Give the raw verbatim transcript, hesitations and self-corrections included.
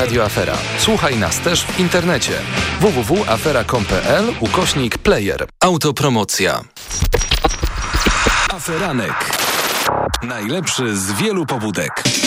Radio Afera. Słuchaj nas też w internecie w w w kropka afera kropka com kropka p l ukośnik player. Autopromocja. Aferanek. Najlepszy z wielu pobudek.